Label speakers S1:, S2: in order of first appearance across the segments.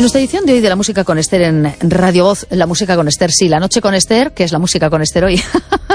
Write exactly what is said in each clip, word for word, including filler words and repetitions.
S1: nuestra edición de hoy de la música con Esther en Radio Voz, la música con Esther, sí, la noche con Esther, que es la música con Esther hoy,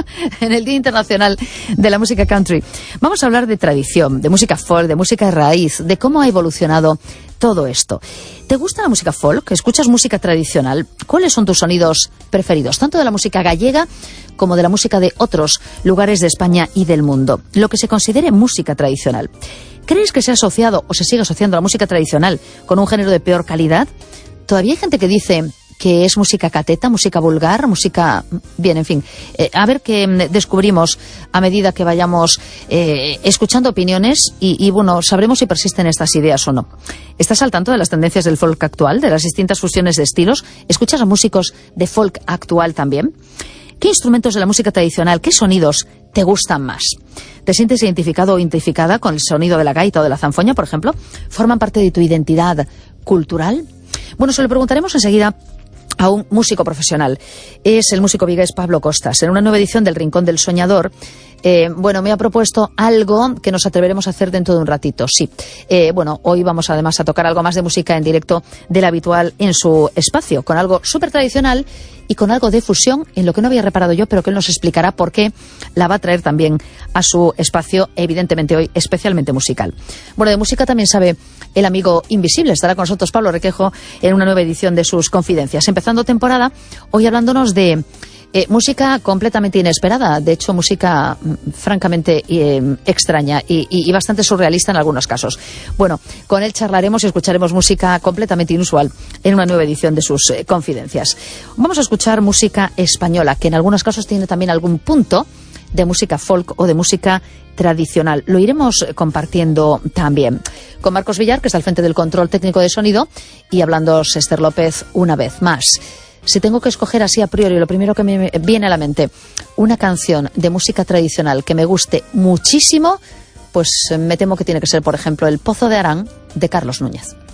S1: en el Día Internacional de la Música Country, vamos a hablar de tradición, de música folk, de música de raíz, de cómo ha evolucionado todo esto. ¿Te gusta la música folk? ¿Escuchas música tradicional? ¿Cuáles son tus sonidos preferidos? Tanto de la música gallega como de la música de otros lugares de España y del mundo. Lo que se considere música tradicional. ¿Crees que se ha asociado o se sigue asociando la música tradicional con un género de peor calidad? Todavía hay gente que dice que es música cateta, música vulgar, música... Bien, en fin, eh, a ver qué descubrimos a medida que vayamos eh, escuchando opiniones y, y, bueno, sabremos si persisten estas ideas o no. ¿Estás al tanto de las tendencias del folk actual, de las distintas fusiones de estilos? ¿Escuchas a músicos de folk actual también? ¿Qué instrumentos de la música tradicional, qué sonidos te gustan más? ¿Te sientes identificado o identificada con el sonido de la gaita o de la zanfoña, por ejemplo? ¿Forman parte de tu identidad cultural? Bueno, se lo preguntaremos enseguida a un músico profesional. Es el músico vigués Pablo Costas. En una nueva edición del Rincón del Soñador, eh, bueno, me ha propuesto algo que nos atreveremos a hacer dentro de un ratito, sí. Eh, bueno, hoy vamos además a tocar algo más de música en directo del habitual en su espacio, con algo súper tradicional y con algo de fusión en lo que no había reparado yo, pero que él nos explicará por qué la va a traer también a su espacio, evidentemente hoy especialmente musical. Bueno, de música también sabe el amigo invisible. Estará con nosotros Pablo Requejo en una nueva edición de sus Confidencias. Empezando temporada, hoy hablándonos de eh, música completamente inesperada, de hecho música mm, francamente eh, extraña y, y, y bastante surrealista en algunos casos. Bueno, con él charlaremos y escucharemos música completamente inusual en una nueva edición de sus eh, Confidencias. Vamos a escuchar música española, que en algunos casos tiene también algún punto de música folk o de música tradicional. Lo iremos compartiendo también con Marcos Villar, que está al frente del control técnico de sonido, y hablando Esther López una vez más. Si tengo que escoger así a priori, lo primero que me viene a la mente, una canción de música tradicional que me guste muchísimo, pues me temo que tiene que ser, por ejemplo, El Pozo de Arán, de Carlos Núñez.